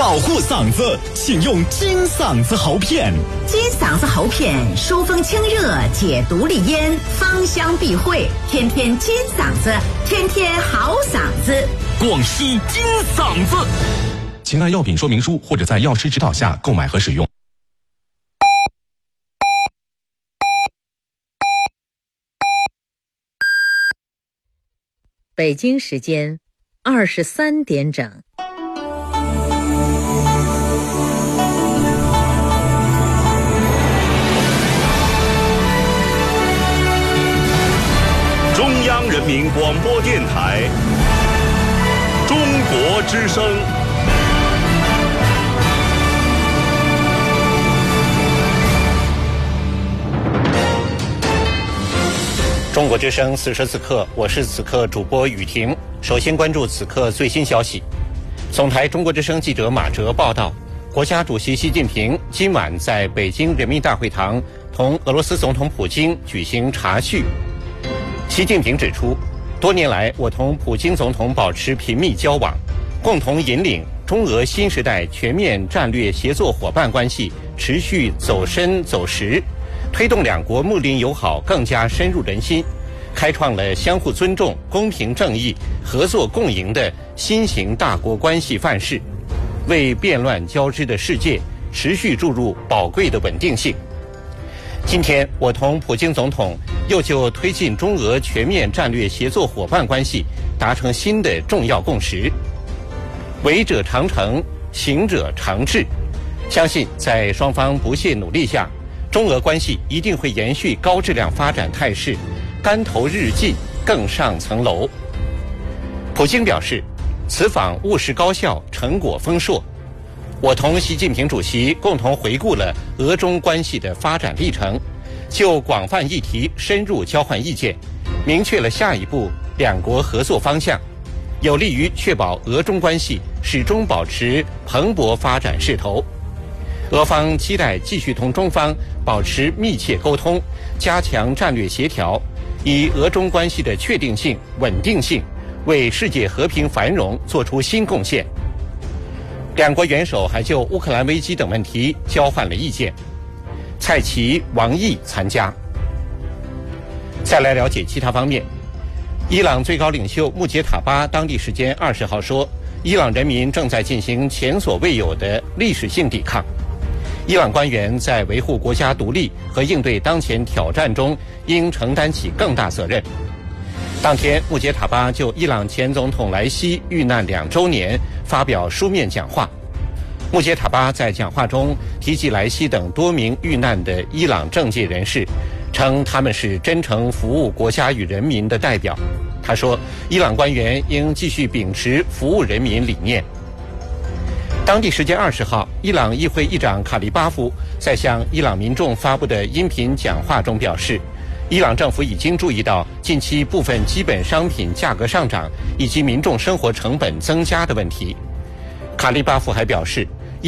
保护嗓子，请用金嗓子喉片。 金嗓子喉片疏风清热，解毒利咽，芳香避秽，天天金嗓子，天天好嗓子。 广西金嗓子。请按药品说明书或者在药师指导下购买和使用。 北京时间23点整。 中央人民广播电台中国之声。中国之声此时此刻，我是此刻主播雨婷。首先关注此刻最新消息。总台中国之声记者马哲报道，国家主席习近平今晚在北京人民大会堂同俄罗斯总统普京举行茶叙。习近平指出，多年来我同普京总统保持频密交往，共同引领中俄新时代全面战略协作伙伴关系持续走深走实，推动两国睦邻友好更加深入人心，开创了相互尊重、公平正义、合作共赢的新型大国关系范式，为变乱交织的世界持续注入宝贵的稳定性。今天，我同普京总统又就推进中俄全面战略协作伙伴关系达成新的重要共识。为者常成，行者常至。相信在双方不懈努力下，中俄关系一定会延续高质量发展态势，竿头日进，更上层楼。普京表示，此访务实高效，成果丰硕。我同习近平主席共同回顾了俄中关系的发展历程，就广泛议题深入交换意见，明确了下一步两国合作方向，有利于确保俄中关系始终保持蓬勃发展势头。俄方期待继续同中方保持密切沟通，加强战略协调，以俄中关系的确定性、稳定性，为世界和平繁荣做出新贡献。两国元首还就乌克兰危机等问题交换了意见。蔡奇、王毅参加。再来了解其他方面。伊朗最高领袖穆杰塔巴当地时间20号说，伊朗人民正在进行前所未有的历史性抵抗。伊朗官员在维护国家独立和应对当前挑战中应承担起更大责任。当天，穆杰塔巴就伊朗前总统莱西遇难2周年发表书面讲话。穆杰塔巴在讲话中提及莱西等多名遇难的伊朗政界人士，称他们是真诚服务国家与人民的代表。他说，伊朗官员应继续秉持服务人民理念。当地时间20号，伊朗议会议长卡利巴夫在向伊朗民众发布的音频讲话中表示，伊朗政府已经注意到近期部分基本商品价格上涨以及民众生活成本增加的问题。卡利巴夫还表示，